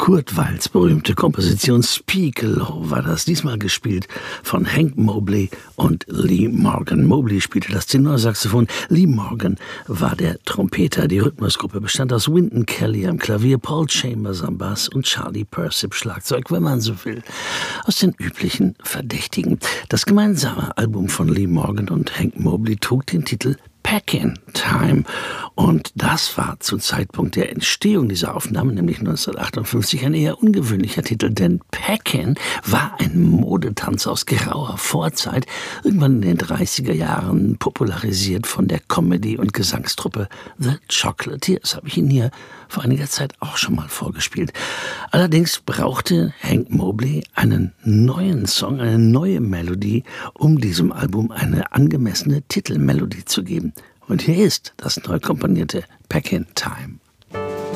Kurt Weils berühmte Komposition Speak Low war das, diesmal gespielt von Hank Mobley und Lee Morgan. Mobley spielte das Tenorsaxophon, Lee Morgan war der Trompeter. Die Rhythmusgruppe bestand aus Wynton Kelly am Klavier, Paul Chambers am Bass und Charlie Persip Schlagzeug, wenn man so will, aus den üblichen Verdächtigen. Das gemeinsame Album von Lee Morgan und Hank Mobley trug den Titel Packin' Time. Und das war zum Zeitpunkt der Entstehung dieser Aufnahme, nämlich 1958, ein eher ungewöhnlicher Titel, denn Packin' war ein Modetanz aus grauer Vorzeit, irgendwann in den 30er Jahren popularisiert von der Comedy- und Gesangstruppe The Chocolatiers. Habe ich Ihnen hier vor einiger Zeit auch schon mal vorgespielt. Allerdings brauchte Hank Mobley einen neuen Song, eine neue Melodie, um diesem Album eine angemessene Titelmelodie zu geben. Und hier ist das neu komponierte Packin' Time.